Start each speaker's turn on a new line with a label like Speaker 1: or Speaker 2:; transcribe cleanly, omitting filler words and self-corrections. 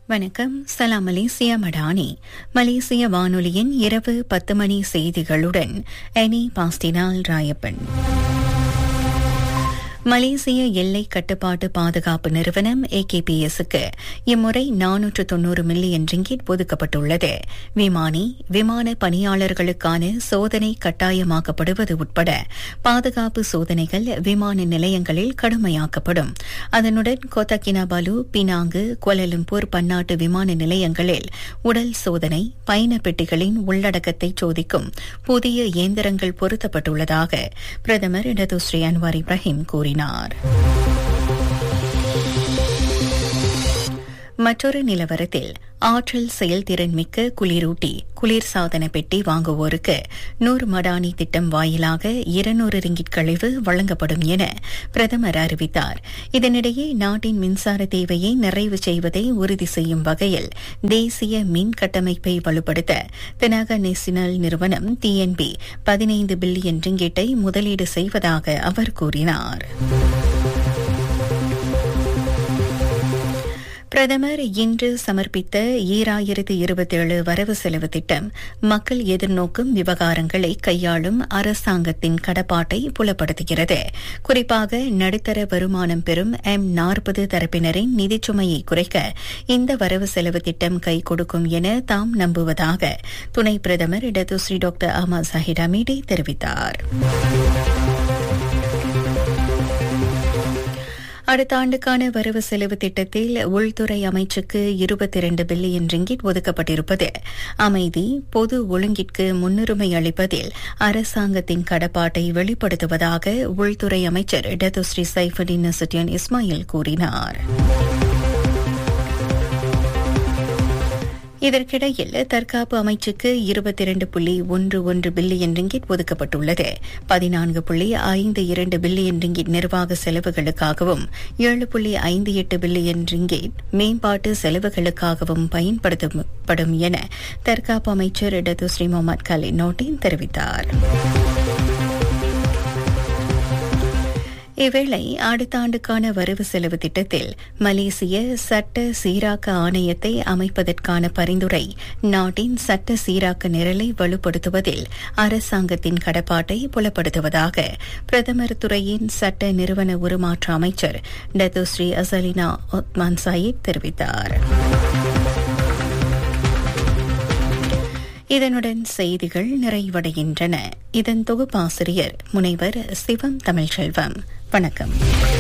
Speaker 1: வணக்கம். சலாம் மலேசியா மடானி. மலேசிய வானொலியின் இரவு 10 மணி செய்திகளுடன் அனி பாஸ்டினால் ராயப்பன். மலேசிய எல்லை கட்டுப்பாட்டு பாதுகாப்பு நிறுவனம் AKPS-க்கு இம்முறை 490 மில்லியன் ரிங்கிட் ஒதுக்கப்பட்டுள்ளது. விமான பணியாளர்களுக்கான சோதனை கட்டாயமாக்கப்படுவது உட்பட பாதுகாப்பு சோதனைகள் விமான நிலையங்களில் கடுமையாக்கப்படும். அதனுடன் கோத்தா கினாபாலு, பினாங்கு, கோலாலம்பூர் பன்னாட்டு விமான நிலையங்களில் உடல் சோதனை, பயண பெட்டிகளின் உள்ளடக்கத்தை சோதிக்கும் புதிய இயந்திரங்கள் பொருத்தப்பட்டுள்ளதாக பிரதமர் டத்துஸ்ரீ அன்வார் இப்ராஹிம் கூறினார். மற்றொரு நிலவரத்தில் ஆற்றல் செயல்திறன் மிக்க குளிரூட்டி குளிர்சாதன பெட்டி வாங்குவோருக்கு 100 மடானி திட்டம் வாயிலாக 200 ரிங்கிட் கழிவு வழங்கப்படும் என பிரதமர் அறிவித்தார். இதனிடையே நாட்டின் மின்சார தேவையை நிறைவு செய்வதை உறுதி செய்யும் வகையில் தேசிய மின் கட்டமைப்பை வலுப்படுத்த தெனாகா நேஷனல் நிறுவனம் TNB 15 பில்லியன் ரிங்கிட்டை முதலீடு செய்வதாக அவர் கூறினார். பிரதமர் இன்று சமர்ப்பித்த 2027 வரவு செலவு திட்டம் மக்கள் எதிர்நோக்கும் விவகாரங்களை கையாளும் அரசாங்கத்தின் கடப்பாட்டை புலப்படுத்துகிறது. குறிப்பாக நடுத்தர வருமானம் பெறும் M40 தரப்பினரின் நிதிச்சுமையை குறைக்க இந்த வரவு செலவு திட்டம் கை கொடுக்கும் என தாம் நம்புவதாக துணை பிரதமர் Datuk Seri doctor Ahmad Zakir Hamidi தெரிவித்தார். அடுத்த ஆண்டுக்கான வரவு செலவு திட்டத்தில் உள்துறை அமைச்சுக்கு 22 பில்லியன் ரிங்கிட் ஒதுக்கப்பட்டிருப்பது அமைதி, பொது ஒழுங்கிற்கு முன்னுரிமை அளிப்பதில் அரசாங்கத்தின் கடப்பாட்டை வெளிப்படுத்துவதாக உள்துறை அமைச்சர் டத்துஸ்ரீ சைஃபுடின் நசுட்டியன் இஸ்மாயில் கூறினார். இதற்கிடையில் தற்காப்பு அமைச்சுக்கு 22.11 பில்லியன் ரிங்கிட் ஒதுக்கப்பட்டுள்ளது. 14.52 பில்லியன் ரிங்கிட் நிர்வாக செலவுகளுக்காகவும் 7.58 பில்லியன் ரிங்கிட் மேம்பாட்டு செலவுகளுக்காகவும் பயன்படுத்தப்படும் என தற்காப்பு அமைச்சர் டத்துஸ்ரீ முகமது கலீல் நோட்டின் தெரிவித்தார். இவ்வேளை அடுத்த ஆண்டுக்கான வரவு செலவு திட்டத்தில் மலேசிய சட்ட சீராக்க ஆணையத்தை அமைப்பதற்கான பரிந்துரை நாட்டின் சட்ட சீராக்க நிரலை வலுப்படுத்துவதில் அரசாங்கத்தின் கடப்பாட்டை புலப்படுத்துவதாக பிரதமர் துறையின் சட்ட நிறுவன உருமாற்ற அமைச்சர் டத்துஸ்ரீ அசலினா ஒத்மான் சாயிப் தெரிவித்தார். இதனுடன் செய்திகள் நிறைவடைகின்றன. இதன் தொகுப்பாசிரியர் முனைவர் சிவம் தமிழ்ச்செல்வம். வணக்கம்.